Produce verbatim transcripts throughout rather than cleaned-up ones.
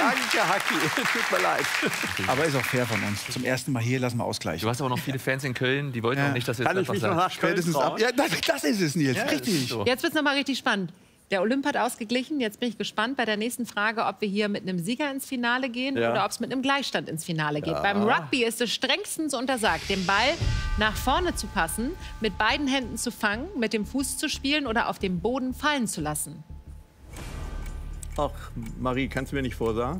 Danke, Haki. Tut mir leid. Aber ist auch fair von uns. Zum ersten Mal hier lassen wir Ausgleich. Du hast aber noch viele Fans in Köln, die wollten Ja. auch nicht, dass wir Kann jetzt ich einfach mich noch sagen. nach Köln Spätestens ab. trauen? Ja, das, das ist es, Nils. Ja, Richtig. ist so. Jetzt wird es nochmal richtig spannend. Der Olymp hat ausgeglichen. Jetzt bin ich gespannt bei der nächsten Frage, ob wir hier mit einem Sieger ins Finale gehen Ja. oder ob es mit einem Gleichstand ins Finale geht. Beim Rugby ist es strengstens untersagt, den Ball nach vorne zu passen, mit beiden Händen zu fangen, mit dem Fuß zu spielen oder auf dem Boden fallen zu lassen. Ach, Marie, kannst du mir nicht vorsagen?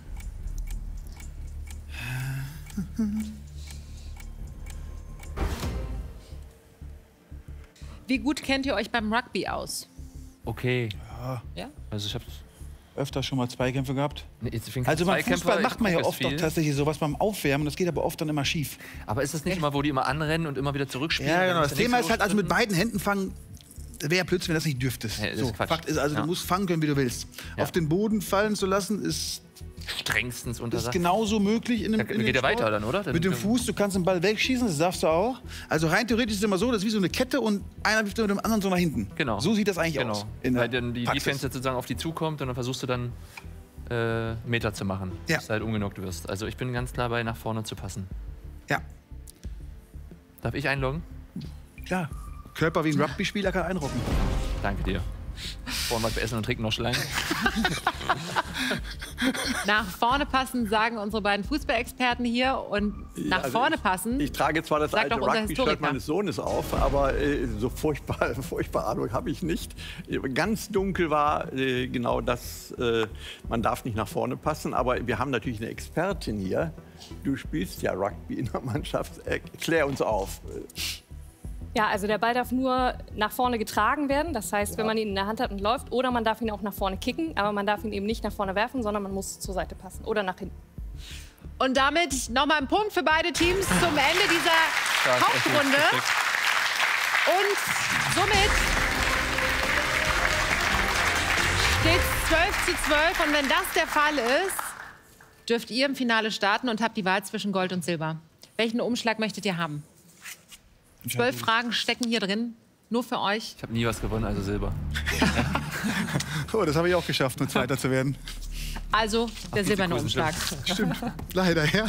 Wie gut kennt ihr euch beim Rugby aus? Okay. Ja? Also ich habe Öfter schon mal Zweikämpfe gehabt. nee, jetzt fing Also beim Zweikämpfer, Fußball ich macht man ja guck oft jetzt doch viel. tatsächlich sowas beim Aufwärmen. Das geht aber oft dann immer schief. Aber ist das nicht immer, wo die immer anrennen und immer wieder zurückspielen? Ja, Dann genau. Das der Thema nächste ist halt, also mit lossprinten? beiden Händen fangen, wäre ja Blödsinn, wenn das nicht dürftest. Ja, das so, ist Quatsch. Fakt ist also, Ja. du musst fangen können, wie du willst. Ja. Auf den Boden fallen zu lassen, ist, Strengstens ist untersagt. genauso möglich in einem, Da in dem geht ja Sport. weiter dann, oder? Dann- Mit dem Fuß, du kannst den Ball wegschießen, das darfst du auch. Also rein theoretisch ist es immer so, das ist wie so eine Kette und einer wirft mit dem anderen so nach hinten. Genau. So sieht das eigentlich Genau. aus. in der Weil dann die Praxis. Defense sozusagen auf die zukommt und dann versuchst du dann äh, Meter zu machen, Ja. dass du halt ungenockt wirst. Also ich bin ganz klar bei nach vorne zu passen. Ja, Darf ich einloggen? klar. Körper wie ein Rugby-Spieler kann einrocken. Danke dir. Wollen wir essen und trinken noch Schlangen? Nach vorne passen, sagen unsere beiden Fußballexperten hier. Und nach also vorne ich, passen. Ich trage zwar das Sagt alte doch unser Rugby-Shirt Historiker. meines Sohnes auf, aber äh, so furchtbar, furchtbar Ahnung habe ich nicht. Ganz dunkel war äh, genau das, äh, man darf nicht nach vorne passen, aber wir haben natürlich eine Expertin hier. Du spielst ja Rugby in der Mannschaft. Erklär uns auf. Ja, also der Ball darf nur nach vorne getragen werden. Das heißt, wenn man ihn in der Hand hat und läuft. Oder man darf ihn auch nach vorne kicken. Aber man darf ihn eben nicht nach vorne werfen, sondern man muss zur Seite passen. Oder nach hinten. Und damit nochmal ein Punkt für beide Teams zum Ende dieser Hauptrunde. Und somit steht es zwölf zu zwölf. Und wenn das der Fall ist, dürft ihr im Finale starten und habt die Wahl zwischen Gold und Silber. Welchen Umschlag möchtet ihr haben? Zwölf Fragen stecken hier drin, nur für euch. Ich habe nie was gewonnen, also Silber. Oh, das habe ich auch geschafft, nur Zweiter zu werden. Also der silberne Kursen Umschlag. Stimmt. Leider, ja.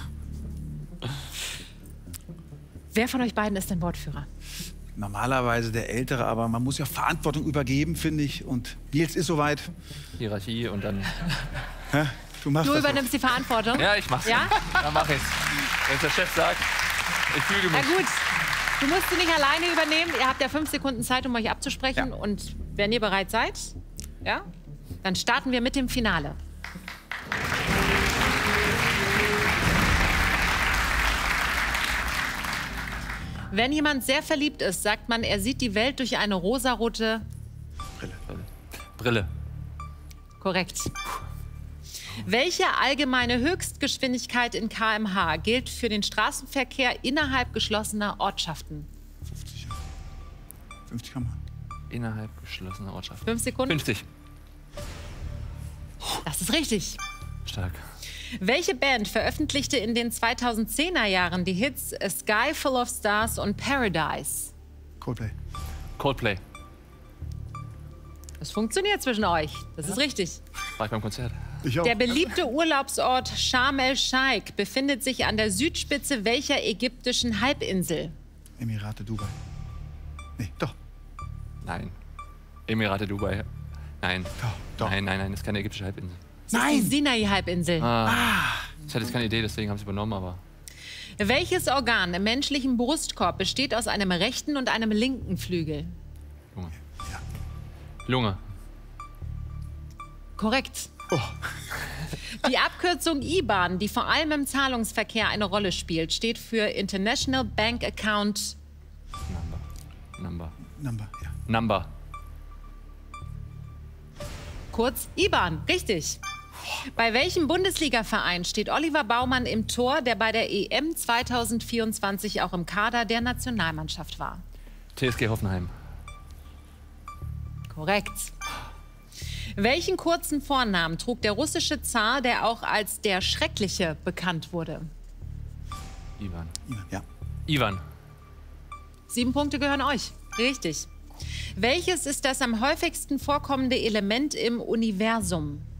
Wer von euch beiden ist denn Wortführer? Normalerweise der Ältere, aber man muss ja Verantwortung übergeben, finde ich. Und Nils ist soweit. Hierarchie und dann... Hä? Du machst Du das doch. übernimmst die Verantwortung? Ja, ich mach's. Ja? Dann mach ich's. Wenn der Chef sagt, ich füge Na mich. gut, du musst sie nicht alleine übernehmen. Ihr habt ja fünf Sekunden Zeit, um euch abzusprechen. Ja. Und wenn ihr bereit seid, ja, dann starten wir mit dem Finale. Wenn jemand sehr verliebt ist, sagt man, er sieht die Welt durch eine rosarote... Brille. Korrekt. Welche allgemeine Höchstgeschwindigkeit in Kilometer pro Stunde gilt für den Straßenverkehr innerhalb geschlossener Ortschaften? fünfzig. fünfzig kann man. Innerhalb geschlossener Ortschaften. Fünf Sekunden? fünfzig. Das ist richtig. Stark. Welche Band veröffentlichte in den zweitausendzehner Jahren die Hits A Sky Full of Stars und Paradise? Coldplay. Coldplay. Das funktioniert zwischen euch. Das ist richtig. War ich beim Konzert. Ich auch. Der beliebte Urlaubsort Sharm el-Sheikh befindet sich an der Südspitze welcher ägyptischen Halbinsel? Emirate, Dubai. Nee, doch. Nein. Emirate Dubai. Nein. Doch, doch. Nein, nein, nein, das ist keine ägyptische Halbinsel. Das ist die Sinai-Halbinsel. Ah. Ich hatte jetzt keine Idee, deswegen haben sie übernommen, aber... Welches Organ im menschlichen Brustkorb besteht aus einem rechten und einem linken Flügel? Lunge. Ja. Lunge. Korrekt. Oh. Die Abkürzung I B A N, die vor allem im Zahlungsverkehr eine Rolle spielt, steht für International Bank Account. Number. Number. Number, ja. Number. Kurz I B A N, richtig. Bei welchem Bundesliga-Verein steht Oliver Baumann im Tor, der bei der E M zweitausendvierundzwanzig auch im Kader der Nationalmannschaft war? T S G Hoffenheim. Korrekt. Welchen kurzen Vornamen trug der russische Zar, der auch als der Schreckliche bekannt wurde? Ivan. Ja. Ivan. Sieben Punkte gehören euch. Richtig. Welches ist das am häufigsten vorkommende Element im Universum?